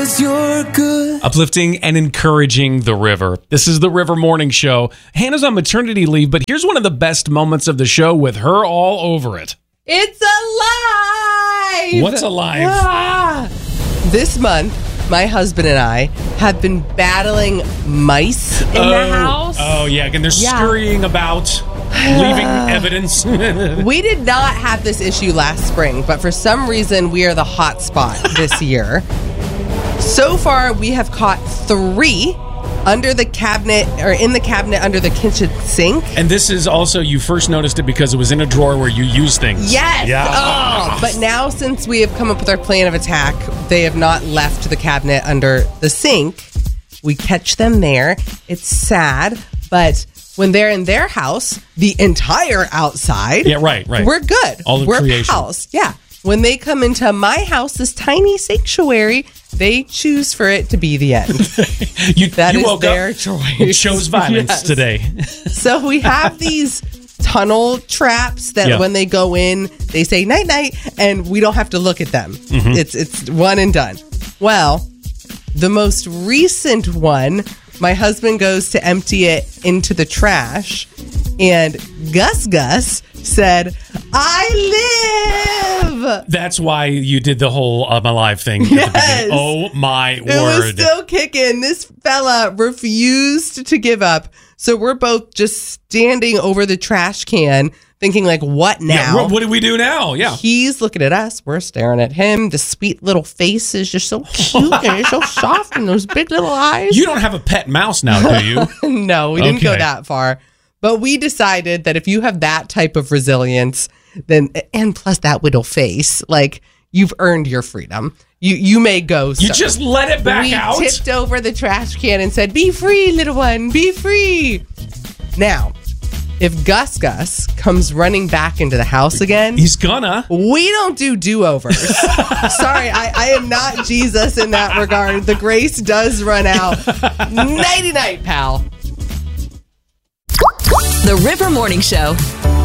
You're good. Uplifting and encouraging the river. This is the River Morning Show. Hannah's on maternity leave, but here's one of the best moments of the show with her all over it. It's alive! What's alive? This month, my husband and I have been battling mice in the house. Oh, yeah. And they're scurrying about, leaving evidence. We did not have this issue last spring, but for some reason, we are the hot spot this year. So far, we have caught 3 under the cabinet or in the cabinet under the kitchen sink. And this is also, you first noticed it because it was in a drawer where you use things. Yes. Yeah. Oh, but now since we have come up with our plan of attack, they have not left the cabinet under the sink. We catch them there. It's sad, but when they're in their house, the entire outside. Yeah, right. We're good. All the we're creation. house. Yeah. When they come into my house, this tiny sanctuary, they choose for it to be the end. That is their choice. You chose violence today. So we have these tunnel traps that when they go in, they say night night, and we don't have to look at them. Mm-hmm. It's one and done. Well, the most recent one, my husband goes to empty it into the trash, and Gus said, I live! That's why you did the whole I'm alive thing. Yes. At the beginning. Oh, my word. It was still kicking. This fella refused to give up. So we're both just standing over the trash can thinking like, what now? Yeah, what do we do now? Yeah. He's looking at us. We're staring at him. The sweet little face is just so cute and so soft and those big little eyes. You don't have a pet mouse now, do you? No, we didn't go that far. But we decided that if you have that type of resilience, then, and plus that little face, like, you've earned your freedom. You may go. You just let it back out? We tipped over the trash can and said, be free, little one, be free. Now, if Gus comes running back into the house again, he's gonna. We don't do do-overs. Sorry, I am not Jesus in that regard. The grace does run out. Nighty-night, pal. The River Morning Show.